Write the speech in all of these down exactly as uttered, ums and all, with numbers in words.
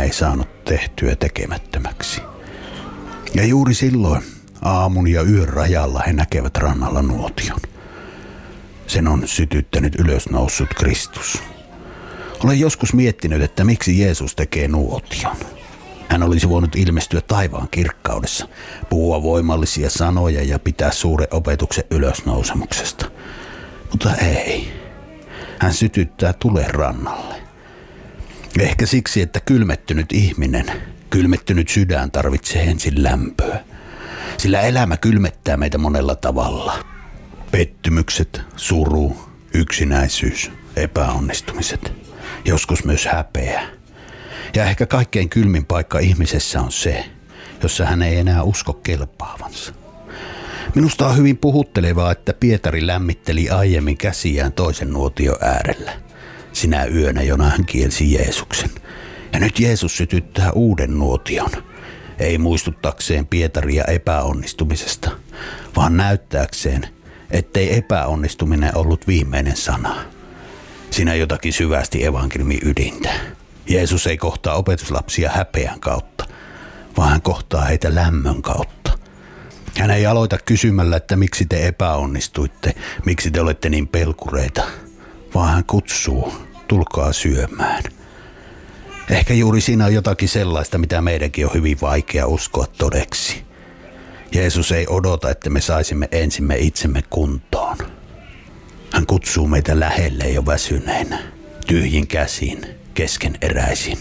ei saanut tehtyä tekemättömäksi. Ja juuri silloin aamun ja yön rajalla he näkevät rannalla nuotion. Sen on sytyttänyt ylösnoussut Kristus. Olen joskus miettinyt, että miksi Jeesus tekee nuotion. Hän olisi voinut ilmestyä taivaan kirkkaudessa, puhua voimallisia sanoja ja pitää suuren opetuksen ylösnousemuksesta. Mutta ei. Hän sytyttää tulen rannalle. Ehkä siksi, että kylmettynyt ihminen, kylmettynyt sydän tarvitsee ensin lämpöä. Sillä elämä kylmettää meitä monella tavalla. Pettymykset, suru, yksinäisyys, epäonnistumiset, joskus myös häpeä. Ja ehkä kaikkein kylmin paikka ihmisessä on se, jossa hän ei enää usko kelpaavansa. Minusta on hyvin puhuttelevaa, että Pietari lämmitteli aiemmin käsiään toisen nuotion äärellä. Sinä yönä, jona hän kielsi Jeesuksen. Ja nyt Jeesus sytyttää uuden nuotion. Ei muistuttakseen Pietaria epäonnistumisesta, vaan näyttääkseen, ettei epäonnistuminen ollut viimeinen sana. Siinä jotakin syvästi evankeliumin ydintä. Jeesus ei kohtaa opetuslapsia häpeän kautta, vaan hän kohtaa heitä lämmön kautta. Hän ei aloita kysymällä, että miksi te epäonnistuitte, miksi te olette niin pelkureita, vaan hän kutsuu, tulkaa syömään. Ehkä juuri siinä on jotakin sellaista, mitä meidänkin on hyvin vaikea uskoa todeksi. Jeesus ei odota, että me saisimme ensimme itsemme kuntoon. Hän kutsuu meitä lähelle jo väsyneinä, tyhjin käsin, keskeneräisin.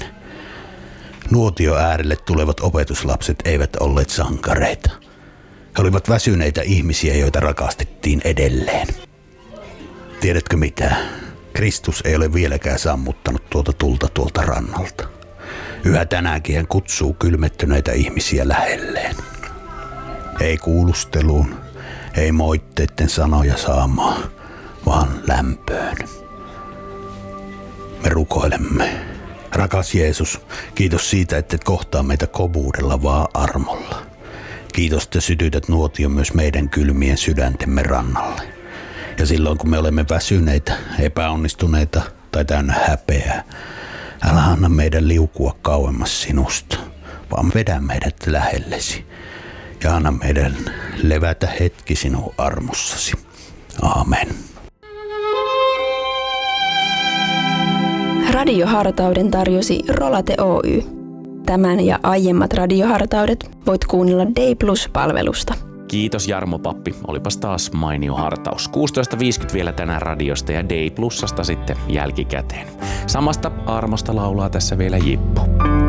Nuotio äärelle tulevat opetuslapset eivät olleet sankareita. He olivat väsyneitä ihmisiä, joita rakastettiin edelleen. Tiedätkö mitä? Kristus ei ole vieläkään sammuttanut tuota tulta tuolta rannalta. Yhä tänäänkin hän kutsuu kylmettyneitä ihmisiä lähelleen. Ei kuulusteluun, ei moitteiden sanoja saamaan, vaan lämpöön. Me rukoilemme. Rakas Jeesus, kiitos siitä, että et kohtaa meitä kovuudella, vaan armolla. Kiitos, että sytytät nuotion myös meidän kylmien sydäntemme rannalle. Ja silloin, kun me olemme väsyneitä, epäonnistuneita tai täynnä häpeää, älä anna meidän liukua kauemmas sinusta, vaan vedä meidät lähellesi ja anna meidän levätä hetki sinun armossasi. Aamen. Radiohartauden tarjosi Rolate Oy. Tämän ja aiemmat radiohartaudet voit kuunnella Day Plus-palvelusta. Kiitos Jarmo Pappi, olipas taas mainio hartaus. kuusitoista viisikymmentä vielä tänään radiosta ja Day Plusasta sitten jälkikäteen. Samasta armosta laulaa tässä vielä Jippo.